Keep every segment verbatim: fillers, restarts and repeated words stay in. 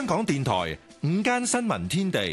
港電台午間新聞天地，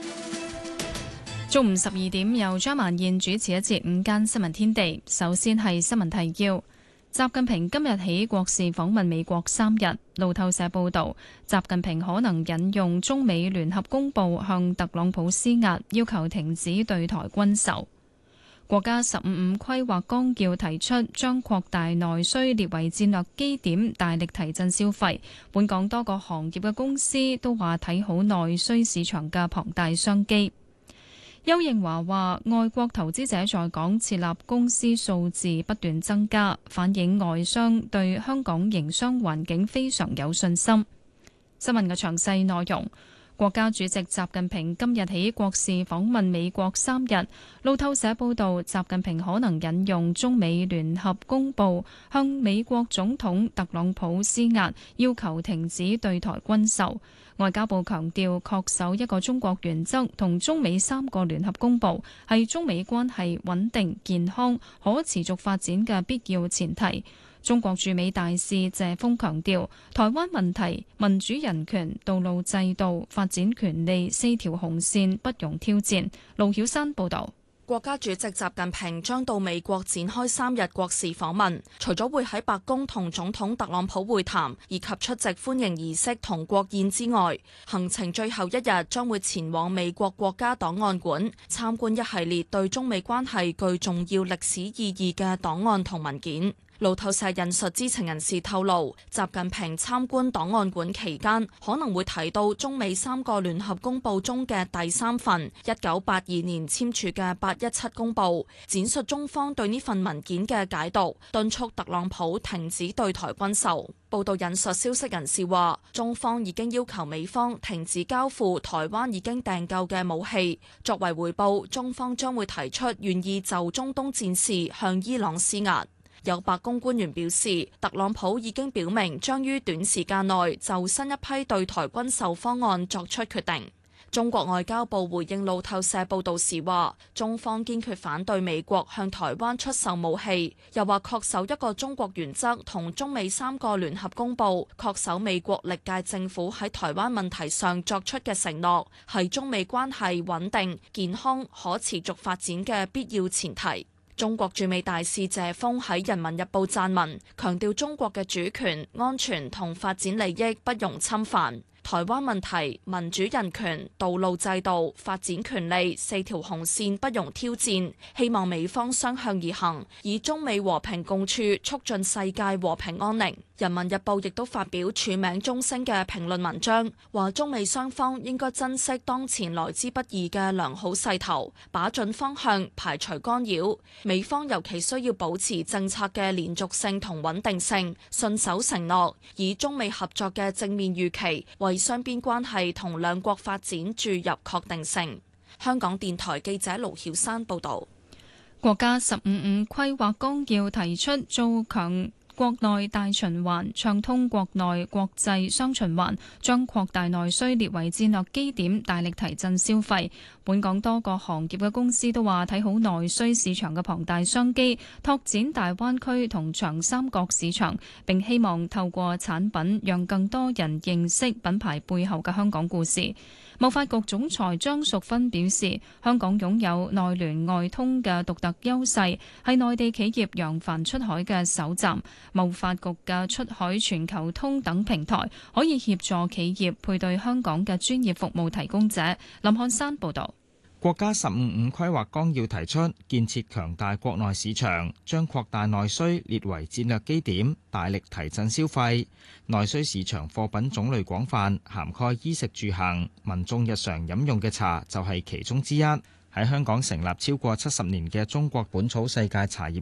中午十二點由張曼燕主持一節午間新聞天地。首先係新聞提要：習近平今日起國事訪問美國三日。路透社報道，習近平可能引用中美聯合公報向特朗普施壓，要求停止對台軍售。國家十五五規劃綱要提出，將擴大內需列為戰略基點，大力提振消費。本港多個行業嘅公司都話睇好內需市場嘅龐大商機。邱應華話，外國投資者在港設立公司數字不斷增加，反映外商對香港營商環境非常有信心。新聞嘅詳細內容。國家主席習近平今日起國事訪問美國三日。路透社報道，習近平可能引用中美聯合公報向美國總統特朗普施壓，要求停止對台軍售。外交部強調，恪守一個中國原則同中美三個聯合公報係中美關係穩定、健康、可持續發展嘅必要前提。中國駐美大使謝鋒強調，台灣問題、民主人權、道路制度、發展權利四條紅線不容挑戰。盧曉山報導。 國家主席習近平將到美國展開三日國事訪問，除咗會喺白宮同總統特朗普會談，以及出席歡迎儀式同國宴之外，行程最後一日將會前往美國國家檔案館參觀一系列對中美關係具重要歷史意義嘅檔案同文件。路透社引述知情人士透露，習近平參觀檔案館期間可能會提到中美三個聯合公報中嘅第三份一九八二年簽署嘅八一七公報，展述中方對呢份文件嘅解讀，敦促特朗普停止對台軍售。報道引述消息人士話，中方已經要求美方停止交付台灣已經訂購嘅武器，作為回報，中方將會提出願意就中東戰事向伊朗施壓。有白宮官員表示，特朗普已經表明將於短時間內就新一批對台軍售方案作出決定。中國外交部回應路透社報導時話，中方堅決反對美國向台灣出售武器，又話恪守一個中國原則同中美三個聯合公報，恪守美國歷屆政府喺台灣問題上作出嘅承諾，係中美關係穩定、健康、可持續發展嘅必要前提。中國駐美大使謝鋒喺《人民日報》撰文，強調中國嘅主權、安全同發展利益不容侵犯。台灣問題、民主人權、道路制度、發展權利四條紅線不容挑戰，希望美方相向而行，以中美和平共處促進世界和平安寧。人民日報亦都發表署名鐘聲嘅評論文章，話中美雙方應該珍惜當前來之不易嘅良好勢頭，把準方向，排除干擾。美方尤其需要保持政策嘅連續性同穩定性，信守承諾，以中美合作嘅正面預期為雙邊關係同兩國發展注入確定性。香港電台記者盧曉山報導。 國家十五五規劃綱要提出做強國內大循環，暢通國內國際雙循環，將擴大內需列為戰略基點，大力提振消費。本港多個行業嘅公司都話睇好內需市場嘅龐大商機，拓展大灣區同長三角市場，並希望透過產品讓更多人認識品牌背後嘅香港故事。貿發局總裁張淑芬表示，香港擁有內聯外通嘅獨特優勢，係內地企業揚帆出海嘅首站。貿發局嘅出海全球通等平台可以協助企業配對香港嘅專業服務提供者。林漢山報導。 國家十五五規劃綱要提出建設強大國內市場，將擴大內需列為戰略基點，大力提振消費。內需市場貨品種類廣泛，涵蓋衣食住行，民眾日常飲用嘅茶就係其中之一。喺香港成立超過七十年嘅中國本草世界茶葉